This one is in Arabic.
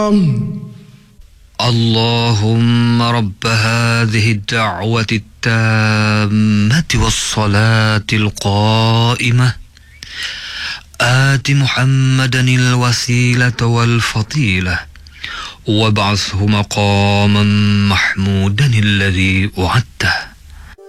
اللهم رب هذه الدعوة التامة والصلاة القائمة آت محمدا الوسيلة والفضيلة وابعثه مقاما محمودا الذي وعدته.